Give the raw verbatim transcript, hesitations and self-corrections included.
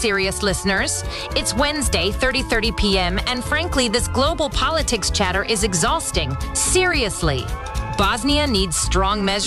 serious listeners. It's Wednesday, thirty thirty p.m., and frankly, this global politics chatter is exhausting. Seriously. Bosnia needs strong measures.